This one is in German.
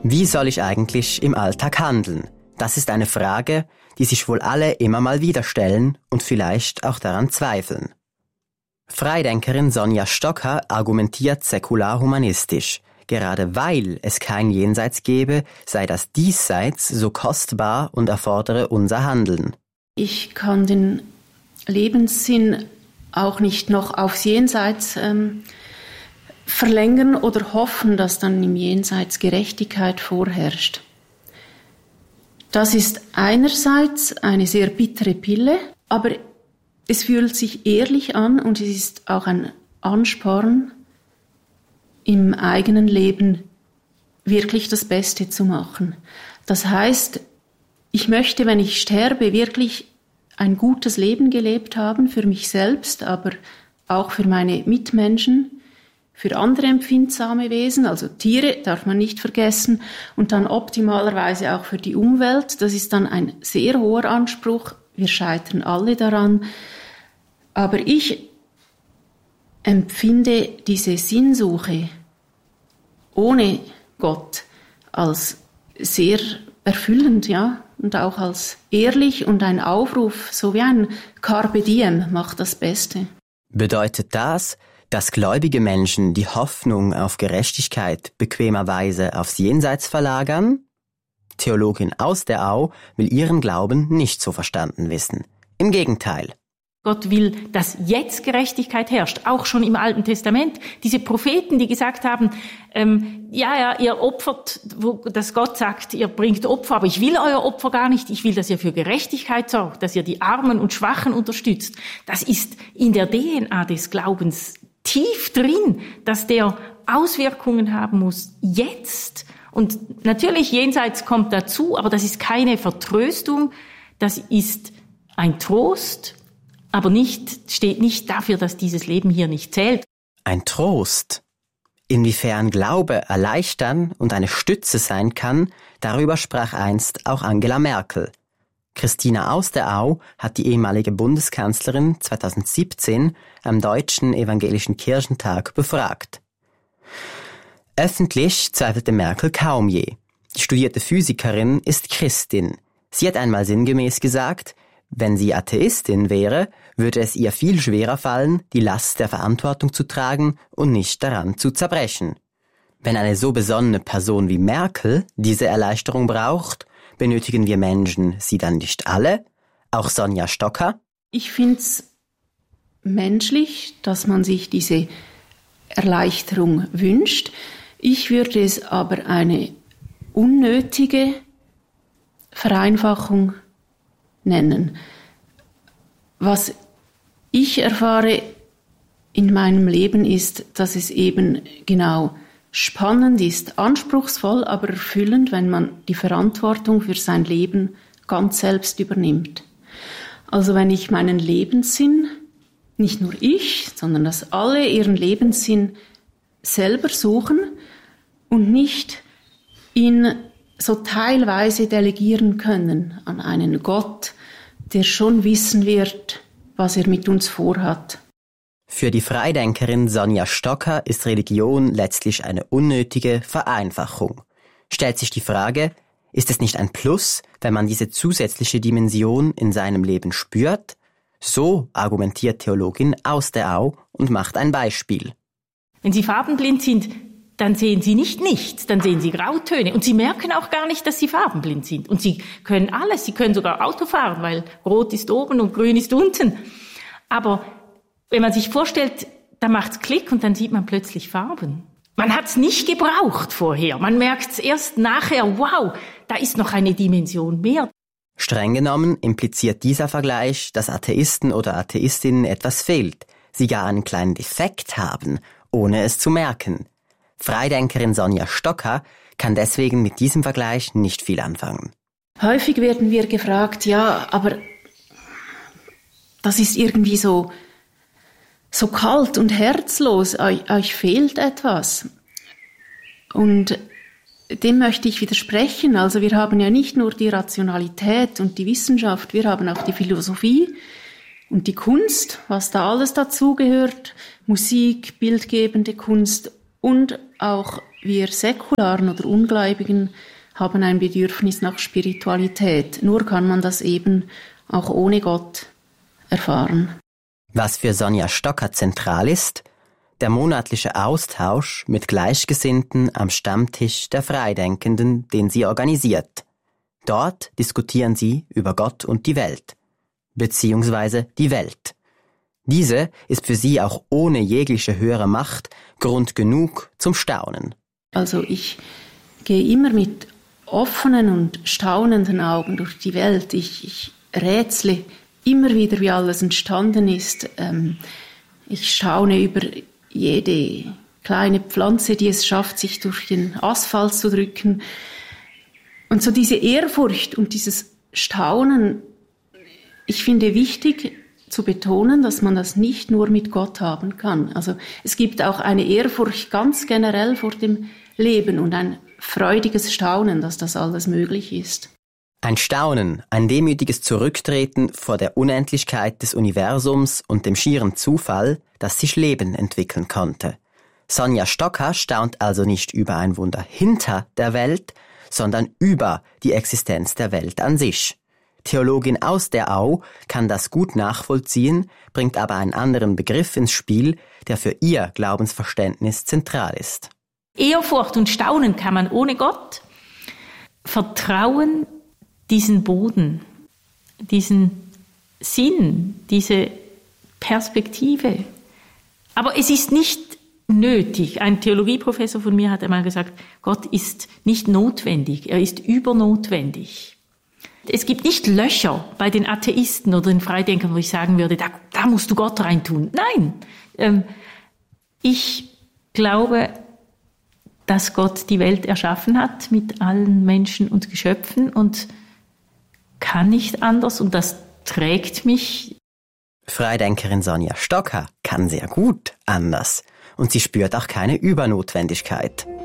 Wie soll ich eigentlich im Alltag handeln? Das ist eine Frage, die sich wohl alle immer mal wieder stellen und vielleicht auch daran zweifeln. Freidenkerin Sonja Stocker argumentiert säkular-humanistisch. Gerade weil es kein Jenseits gebe, sei das Diesseits so kostbar und erfordere unser Handeln. Ich kann den Lebenssinn auch nicht noch aufs Jenseits verlängern oder hoffen, dass dann im Jenseits Gerechtigkeit vorherrscht. Das ist einerseits eine sehr bittere Pille, aber es fühlt sich ehrlich an und es ist auch ein Ansporn, im eigenen Leben wirklich das Beste zu machen. Das heißt, ich möchte, wenn ich sterbe, wirklich ein gutes Leben gelebt haben für mich selbst, aber auch für meine Mitmenschen, für andere empfindsame Wesen, also Tiere darf man nicht vergessen, und dann optimalerweise auch für die Umwelt. Das ist dann ein sehr hoher Anspruch. Wir scheitern alle daran. Aber ich empfinde diese Sinnsuche ohne Gott als sehr erfüllend, ja, und auch als ehrlich und ein Aufruf, so wie ein Carpe Diem, mach das Beste. Bedeutet das, dass gläubige Menschen die Hoffnung auf Gerechtigkeit bequemerweise aufs Jenseits verlagern? Theologin aus der Au will ihren Glauben nicht so verstanden wissen. Im Gegenteil. Gott will, dass jetzt Gerechtigkeit herrscht, auch schon im Alten Testament. Diese Propheten, die gesagt haben, ihr opfert, dass Gott sagt, ihr bringt Opfer, aber ich will euer Opfer gar nicht. Ich will, dass ihr für Gerechtigkeit sorgt, dass ihr die Armen und Schwachen unterstützt. Das ist in der DNA des Glaubens tief drin, dass der Auswirkungen haben muss jetzt. Und natürlich, jenseits kommt dazu, aber das ist keine Vertröstung, das ist ein Trost, aber steht nicht dafür, dass dieses Leben hier nicht zählt. Ein Trost. Inwiefern Glaube erleichtern und eine Stütze sein kann, darüber sprach einst auch Angela Merkel. Christina aus der Au hat die ehemalige Bundeskanzlerin 2017 am Deutschen Evangelischen Kirchentag befragt. Öffentlich zweifelte Merkel kaum je. Die studierte Physikerin ist Christin. Sie hat einmal sinngemäß gesagt, wenn sie Atheistin wäre, würde es ihr viel schwerer fallen, die Last der Verantwortung zu tragen und nicht daran zu zerbrechen. Wenn eine so besonnene Person wie Merkel diese Erleichterung braucht, benötigen wir Menschen sie dann nicht alle? Auch Sonja Stocker? Ich finde es menschlich, dass man sich diese Erleichterung wünscht. Ich würde es aber eine unnötige Vereinfachung nennen. Was ich erfahre in meinem Leben ist, dass es eben genau spannend ist, anspruchsvoll, aber erfüllend, wenn man die Verantwortung für sein Leben ganz selbst übernimmt. Also wenn ich meinen Lebenssinn, nicht nur ich, sondern dass alle ihren Lebenssinn selber suchen und nicht ihn so teilweise delegieren können an einen Gott, der schon wissen wird, was er mit uns vorhat. Für die Freidenkerin Sonja Stocker ist Religion letztlich eine unnötige Vereinfachung. Stellt sich die Frage, ist es nicht ein Plus, wenn man diese zusätzliche Dimension in seinem Leben spürt? So argumentiert Theologin aus der Au und macht ein Beispiel. Wenn Sie farbenblind sind, dann sehen Sie nicht nichts, dann sehen Sie Grautöne und Sie merken auch gar nicht, dass Sie farbenblind sind. Und Sie können alles, Sie können sogar Auto fahren, weil Rot ist oben und Grün ist unten. Aber wenn man sich vorstellt, da macht's Klick und dann sieht man plötzlich Farben. Man hat's nicht gebraucht vorher, man merkt's erst nachher, wow, da ist noch eine Dimension mehr. Streng genommen impliziert dieser Vergleich, dass Atheisten oder Atheistinnen etwas fehlt, sie gar einen kleinen Defekt haben, ohne es zu merken. Freidenkerin Sonja Stocker kann deswegen mit diesem Vergleich nicht viel anfangen. Häufig werden wir gefragt, ja, aber das ist irgendwie so kalt und herzlos, euch fehlt etwas. Und dem möchte ich widersprechen. Also wir haben ja nicht nur die Rationalität und die Wissenschaft, wir haben auch die Philosophie und die Kunst, was da alles dazugehört, Musik, bildgebende Kunst und auch wir Säkularen oder Ungläubigen haben ein Bedürfnis nach Spiritualität. Nur kann man das eben auch ohne Gott erfahren. Was für Sonja Stocker zentral ist, der monatliche Austausch mit Gleichgesinnten am Stammtisch der Freidenkenden, den sie organisiert. Dort diskutieren sie über Gott und die Welt, beziehungsweise die Welt. Diese ist für sie auch ohne jegliche höhere Macht Grund genug zum Staunen. Also ich gehe immer mit offenen und staunenden Augen durch die Welt. Ich rätsle immer wieder, wie alles entstanden ist. Ich staune über jede kleine Pflanze, die es schafft, sich durch den Asphalt zu drücken. Und so diese Ehrfurcht und dieses Staunen, ich finde wichtig zu betonen, dass man das nicht nur mit Gott haben kann. Also es gibt auch eine Ehrfurcht ganz generell vor dem Leben und ein freudiges Staunen, dass das alles möglich ist. Ein Staunen, ein demütiges Zurücktreten vor der Unendlichkeit des Universums und dem schieren Zufall, dass sich Leben entwickeln konnte. Sonja Stocker staunt also nicht über ein Wunder hinter der Welt, sondern über die Existenz der Welt an sich. Theologin aus der Au kann das gut nachvollziehen, bringt aber einen anderen Begriff ins Spiel, der für ihr Glaubensverständnis zentral ist. Ehrfurcht und Staunen kann man ohne Gott. Vertrauen, diesen Boden, diesen Sinn, diese Perspektive. Aber es ist nicht nötig. Ein Theologieprofessor von mir hat einmal gesagt, Gott ist nicht notwendig, er ist übernotwendig. Es gibt nicht Löcher bei den Atheisten oder den Freidenkern, wo ich sagen würde, da musst du Gott reintun. Nein, ich glaube, dass Gott die Welt erschaffen hat mit allen Menschen und Geschöpfen und kann nicht anders und das trägt mich. Freidenkerin Sonja Stocker kann sehr gut anders und sie spürt auch keine Übernotwendigkeit.